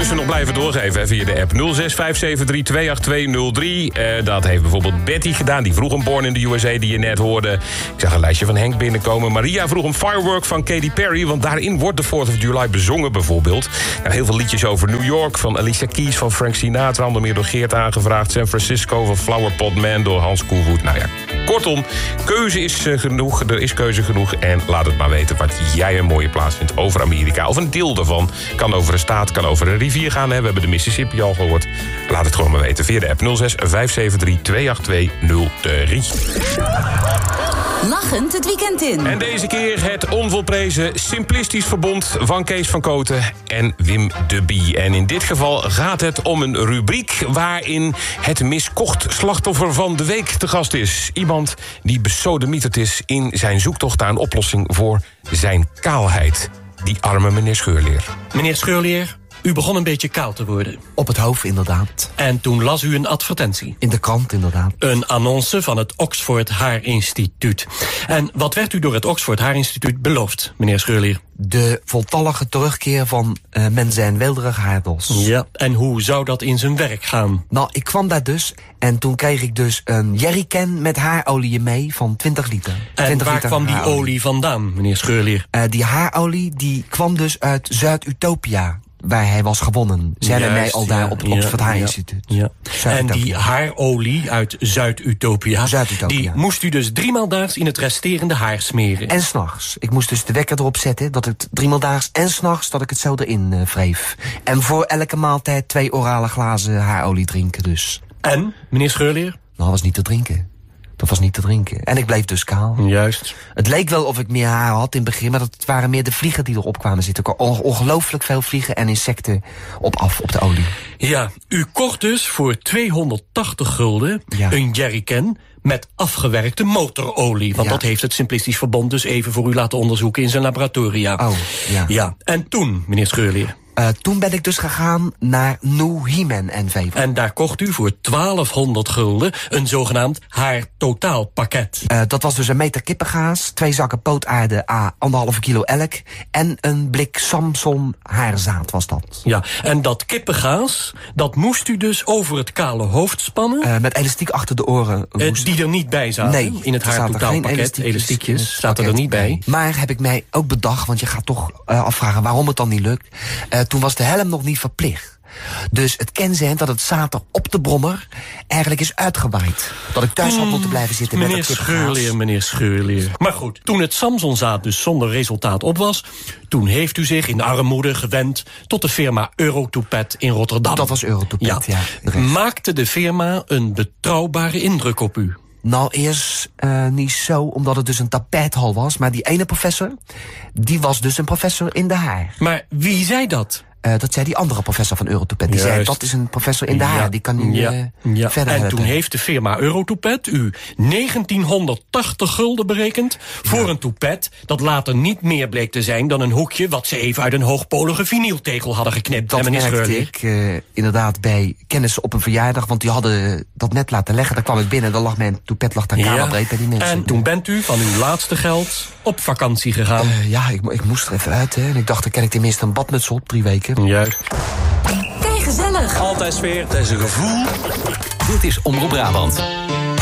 ondertussen nog blijven doorgeven hè, via de app 0657328203. Dat heeft bijvoorbeeld Betty gedaan. Die vroeg een Born in the USA die je net hoorde. Ik zag een lijstje van Henk binnenkomen. Maria vroeg een Firework van Katy Perry. Want daarin wordt de 4th of July bezongen bijvoorbeeld. Nou, heel veel liedjes over New York. Van Alicia Keys, van Frank Sinatra. Onder meer door Geert aangevraagd. San Francisco van Flower Pot Man door Hans Koevoet. Nou ja, kortom, keuze is genoeg. Er is keuze genoeg. En laat het maar weten wat jij een mooie plaats vindt over Amerika. Of een deel daarvan. Kan over een staat, kan over een rivier gaan. We hebben de Mississippi al gehoord. Laat het gewoon maar weten via de app 0657328203. Lachend het weekend in. En deze keer het onvolprezen Simplistisch Verbond van Kees van Kooten en Wim de Bie. En in dit geval gaat het om een rubriek waarin het miskocht slachtoffer van de week te gast is. Iemand die besodemieterd is in zijn zoektocht naar een oplossing voor zijn kaalheid. Die arme meneer Scheurleer. Meneer Scheurleer, u begon een beetje kaal te worden. Op het hoofd, inderdaad. En toen las u een advertentie. In de krant, inderdaad. Een annonce van het Oxford Haarinstituut. En wat werd u door het Oxford Haarinstituut beloofd, meneer Scheurleer? De voltallige terugkeer van mensen en weelderig haardos. Ja, en hoe zou dat in zijn werk gaan? Nou, ik kwam daar dus en toen kreeg ik dus een jerrycan met haarolie mee van 20 liter. En 20 waar liter kwam die haarolie. olie vandaan, meneer Scheurleer? Die haarolie die kwam dus uit Zuid-Utopia, waar hij was gewonnen. Zijn er mij al daar op het Oxford Haarinstituut. Ja. En die haarolie uit Zuid-Utopia, die moest u dus 3 maal daags in het resterende haar smeren. En 's nachts. Ik moest dus de wekker erop zetten dat het 3 maal daags en 's nachts dat ik het zo erin wreef. En voor elke maaltijd 2 orale glazen haarolie drinken dus. En, meneer Scheurleer? Nou, dat was niet te drinken. Dat was niet te drinken. En ik bleef dus kaal. Juist. Het leek wel of ik meer haar had in het begin, maar het waren meer de vliegen die erop kwamen zitten. Ongelooflijk veel vliegen en insecten op de olie. Ja, u kocht dus voor 280 gulden een jerrycan met afgewerkte motorolie. Want dat heeft het Simplistisch Verbond dus even voor u laten onderzoeken in zijn laboratoria. Oh, ja. Ja, en toen, meneer Scheurleer? Toen ben ik dus gegaan naar New He-Man NV. En daar kocht u voor 1200 gulden een zogenaamd haartotaalpakket. Dat was dus een meter kippengaas, 2 zakken pootaarde à 1,5 kilo elk en een blik Samson haarzaad was dat. Ja, en dat kippengaas, dat moest u dus over het kale hoofd spannen? Met elastiek achter de oren. Die er niet bij zaten? Nee, in het haartotaalpakket. Elastiekjes zaten er niet bij. Maar heb ik mij ook bedacht, want je gaat toch afvragen waarom het dan niet lukt. Toen was de helm nog niet verplicht. Dus het kenzend dat het zater op de brommer eigenlijk is uitgewaaid. Dat ik thuis had moeten blijven zitten met het kippengaas. Meneer Scheurleer. Maar goed, toen het Samsonzaad dus zonder resultaat op was, toen heeft u zich in armoede gewend tot de firma Eurotopet in Rotterdam. Dat was Eurotopet, ja. Maakte de firma een betrouwbare indruk op u? Nou, eerst niet zo, omdat het dus een tapijthal was. Maar die ene professor, die was dus een professor in de haar. Maar wie zei dat? Dat zei die andere professor van Eurotopet. Die zei, dat is een professor in de haar. Die kan nu verder En helpen. toen heeft de firma Eurotopet u 1980 gulden berekend voor een toepet dat later niet meer bleek te zijn dan een hoekje wat ze even uit een hoogpolige vinyltegel hadden geknipt. Dat merkte ik inderdaad bij kennissen op een verjaardag, want die hadden dat net laten leggen. Daar kwam ik binnen, dan lag mijn toepet daar kamerbreed bij die mensen. En toen bent u van uw laatste geld op vakantie gegaan. Ik moest er even uit, hè. En ik dacht, dan kan ik tenminste een badmuts op 3 weken. Juist. Kijk, gezellig. Altijd sfeer, het is een gevoel. Dit is Omroep Brabant.